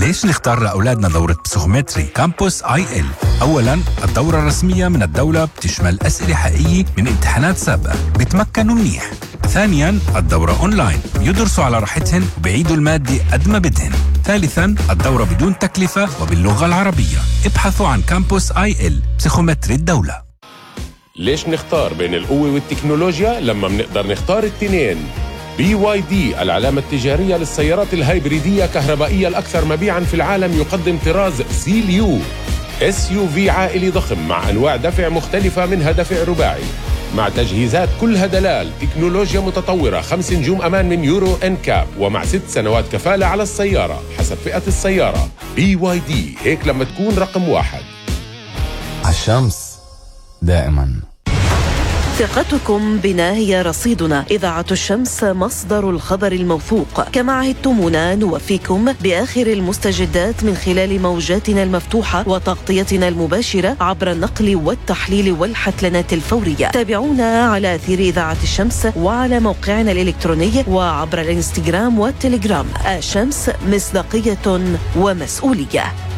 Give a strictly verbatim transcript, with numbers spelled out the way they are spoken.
ليش نختار لأولادنا دورة بسيكومتري كامبوس آي إل؟ أولاً الدورة الرسمية من الدولة بتشمل أسئلة حقيقية من امتحانات سابقة بتمكنوا منيح. ثانياً الدورة أونلاين، يدرسوا على راحتهن وبيعيدوا المادة قد ما بدهن. ثالثاً الدورة بدون تكلفة وباللغة العربية. ابحثوا عن كامبوس آي إل بسيكومتري الدولة. ليش نختار بين القوة والتكنولوجيا لما منقدر نختار التنين؟ بي واي دي العلامة التجارية للسيارات الهايبريدية كهربائية الأكثر مبيعاً في العالم يقدم طراز سيليو اس يو في عائلي ضخم مع أنواع دفع مختلفة منها دفع رباعي مع تجهيزات كلها دلال، تكنولوجيا متطورة، خمس نجوم أمان من يورو إن كاب ومع ست سنوات كفالة على السيارة حسب فئة السيارة. بي واي دي، هيك لما تكون رقم واحد. الشمس دائما. ثقتكم بنا هي رصيدنا. إذاعة الشمس مصدر الخبر الموثوق. كما عهدتمونا نوفيكم بآخر المستجدات من خلال موجاتنا المفتوحة وتغطيتنا المباشرة عبر النقل والتحليل والحتلنات الفورية. تابعونا على أثير إذاعة الشمس وعلى موقعنا الإلكتروني وعبر الإنستغرام والتليجرام. الشمس، مصداقية ومسؤولية.